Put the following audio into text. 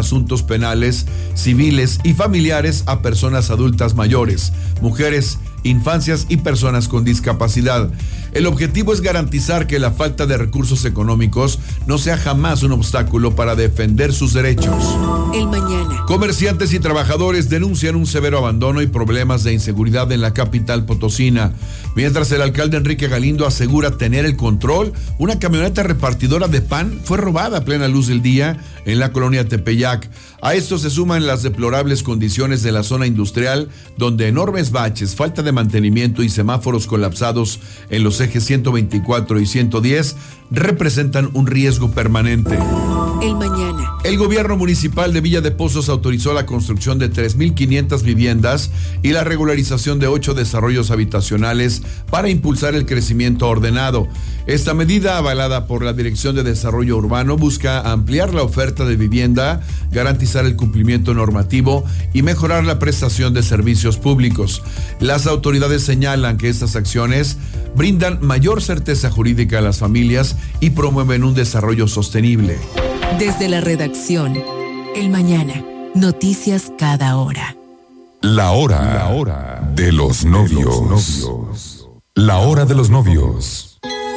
asuntos penales, civiles y familiares a personas adultas mayores, mujeres, infancias y personas con discapacidad. El objetivo es garantizar que la falta de recursos económicos no sea jamás un obstáculo para defender sus derechos. El mañana. Comerciantes y trabajadores denuncian un severo abandono y problemas de inseguridad en la capital potosina. Mientras el alcalde Enrique Galindo asegura tener el control, una camioneta repartidora de pan fue robada a plena luz del día en la colonia Tepeyac. A esto se suman las deplorables condiciones de la zona industrial, donde enormes baches, falta de mantenimiento y semáforos colapsados en los ejes 124 y 110 representan un riesgo permanente. El mañana. El gobierno municipal de Villa de Pozos autorizó la construcción de 3,500 viviendas y la regularización de 8 desarrollos habitacionales para impulsar el crecimiento ordenado. Esta medida, avalada por la Dirección de Desarrollo Urbano, busca ampliar la oferta de vivienda, garantizar el cumplimiento normativo y mejorar la prestación de servicios públicos. Las autoridades señalan que estas acciones brindan mayor certeza jurídica a las familias y promueven un desarrollo sostenible. Desde la redacción, El Mañana. Noticias cada hora. La hora de los novios. La hora de los novios.